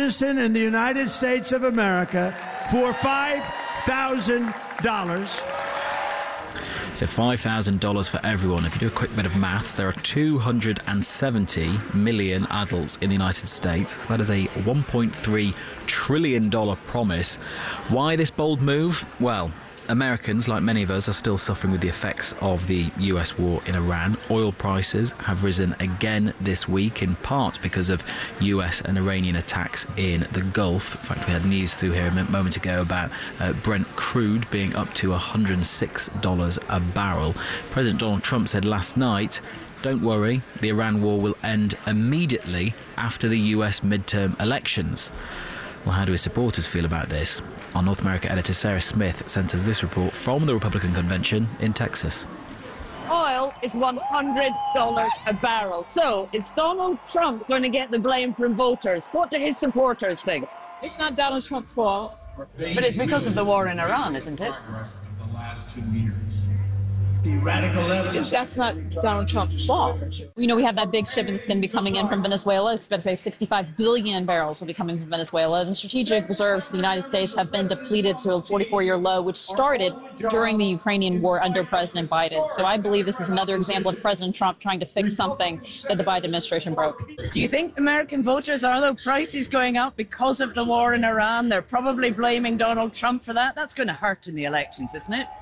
citizen in the United States of America for $5,000. So $5,000 for everyone. If you do a quick bit of maths, there are 270 million adults in the United States. So that is a $1.3 trillion promise. Why this bold move? Well, Americans, like many of us, are still suffering with the effects of the US war in Iran. Oil prices have risen again this week, in part because of US and Iranian attacks in the Gulf. In fact, we had news through here a moment ago about Brent crude being up to $106 a barrel. President Donald Trump said last night, don't worry, the Iran war will end immediately after the US midterm elections. Well, how do his supporters feel about this? Our North America editor Sarah Smith sent us this report from the Republican convention in Texas. Oil is $100 a barrel. So is Donald Trump going to get the blame from voters? What do his supporters think? It's not Donald Trump's fault. But it's because of the war in Iran, isn't it? The last 2 years. The radical left. That's not Donald Trump's fault. You know, we have that big shipment that's going to be coming in from Venezuela. It's expected to say 65 billion barrels will be coming from Venezuela. And strategic reserves of the United States have been depleted to a 44-year low, which started during the Ukrainian war under President Biden. So I believe this is another example of President Trump trying to fix something that the Biden administration broke. Do you think American voters, are the prices going up because of the war in Iran? They're probably blaming Donald Trump for that. That's going to hurt in the elections, isn't it?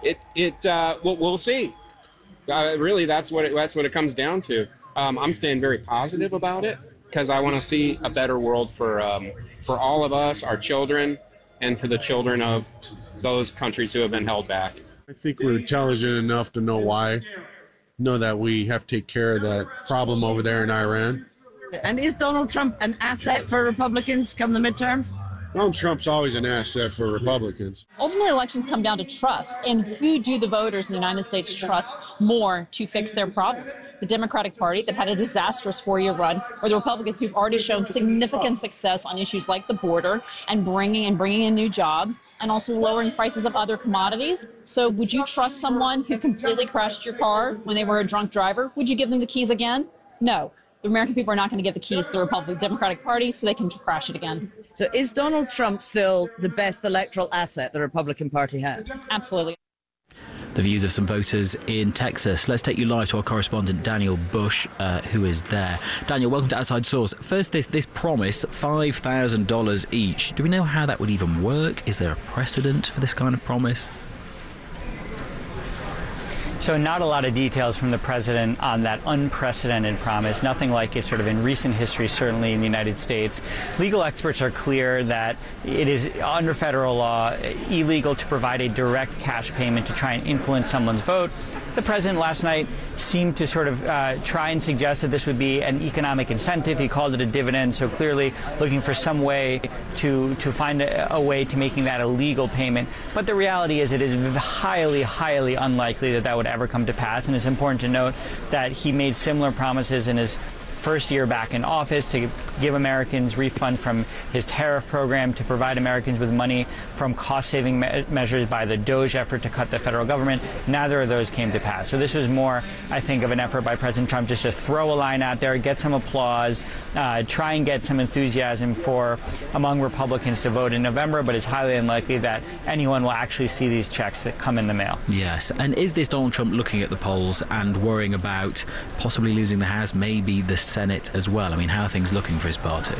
We'll see. Really, that's what it comes down to. I'm staying very positive about it because I want to see a better world for all of us, our children, and for the children of those countries who have been held back. I think we're intelligent enough to know why, know that we have to take care of that problem over there in Iran. And is Donald Trump an asset for Republicans come the midterms? Donald Trump's always an asset for Republicans. Ultimately, elections come down to trust. And who do the voters in the United States trust more to fix their problems? The Democratic Party that had a disastrous 4-year run, or the Republicans who've already shown significant success on issues like the border and bringing in new jobs and also lowering prices of other commodities? So would you trust someone who completely crashed your car when they were a drunk driver? Would you give them the keys again? No. The American people are not going to give the keys to the Democratic Party so they can crash it again. So is Donald Trump still the best electoral asset the Republican Party has? Absolutely. The views of some voters in Texas. Let's take you live to our correspondent Daniel Bush, who is there. Daniel, welcome to Outside Source. First, this promise, $5,000 each. Do we know how that would even work? Is there a precedent for this kind of promise? So not a lot of details from the president on that unprecedented promise, nothing like it sort of in recent history, certainly in the United States. Legal experts are clear that it is under federal law illegal to provide a direct cash payment to try and influence someone's vote. The president last night seemed to sort of try and suggest that this would be an economic incentive. He called it a dividend, so clearly looking for some way to find a way to making that a legal payment. But the reality is it is highly, highly unlikely that that would ever come to pass. And it's important to note that he made similar promises in his first year back in office to give Americans refund from his tariff program, to provide Americans with money from cost-saving measures by the DOGE effort to cut the federal government. Neither of those came to pass. So this was more, I think, of an effort by President Trump just to throw a line out there, get some applause, try and get some enthusiasm among Republicans to vote in November, but it's highly unlikely that anyone will actually see these checks that come in the mail. Yes, and is this Donald Trump looking at the polls and worrying about possibly losing the House, maybe the Senate as well? I mean, how are things looking for his party?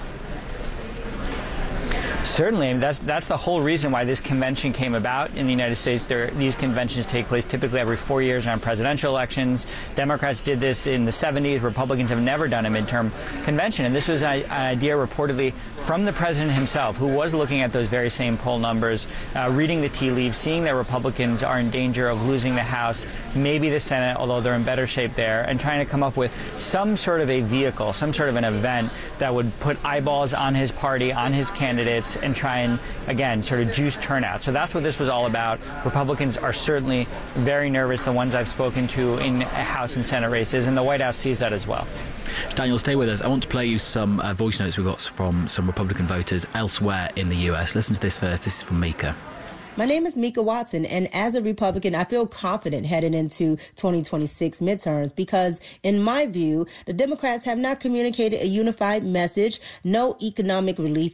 Certainly, and that's the whole reason why this convention came about in the United States. These conventions take place typically every 4 years around presidential elections. Democrats did this in the 70s. Republicans have never done a midterm convention. And this was an idea reportedly from the president himself, who was looking at those very same poll numbers, reading the tea leaves, seeing that Republicans are in danger of losing the House, maybe the Senate, although they're in better shape there, and trying to come up with some sort of a vehicle, some sort of an event that would put eyeballs on his party, on his candidates, and try and, again, sort of juice turnout. So that's what this was all about. Republicans are certainly very nervous, the ones I've spoken to in House and Senate races, and the White House sees that as well. Daniel, stay with us. I want to play you some voice notes we got from some Republican voters elsewhere in the US. Listen to this first. This is from Mika. My name is Mika Watson, and as a Republican, I feel confident heading into 2026 midterms because, in my view, the Democrats have not communicated a unified message, no economic relief